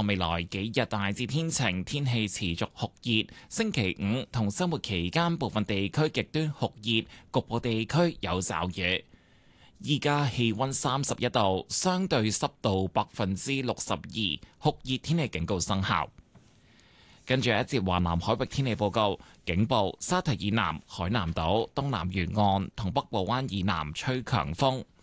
未來幾日大致天晴，天氣持續酷熱。星期五同周末期間，部分地區極端酷熱，局部地區有驟雨。依家氣溫31度，相對濕度62%，酷熱天氣警告生效。跟住一節華南海域天氣報告，警報：沙提以南、海南島、東南沿岸同北部灣以南吹強風，